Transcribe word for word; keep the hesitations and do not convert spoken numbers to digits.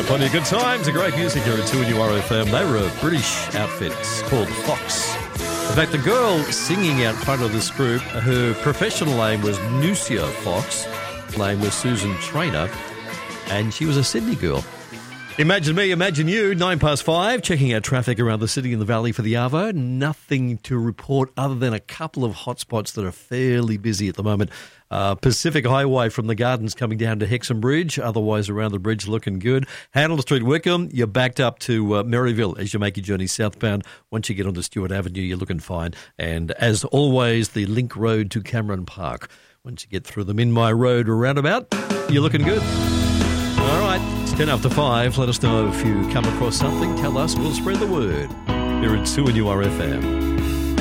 Yeah, plenty of good times and great music here at two N U R F M. They were a British outfit called Fox. In fact, the girl singing out front of this group, her professional name was Nusia Fox. Her name was Susan Trainer, and she was a Sydney girl. Imagine me, imagine you, nine past five, checking out traffic around the city and the valley for the Arvo. Nothing to report other than a couple of hotspots that are fairly busy at the moment. Uh, Pacific Highway from the Gardens coming down to Hexham Bridge, otherwise around the bridge looking good. Handel Street, Wickham, you're backed up to uh, Maryville as you make your journey southbound. Once you get onto Stewart Avenue, you're looking fine. And as always, the link road to Cameron Park. Once you get through the Minmai Road roundabout, you're looking good. All right, it's ten after five. Let us know if you come across something. Tell us. We'll spread the word. Here at two N U R F M.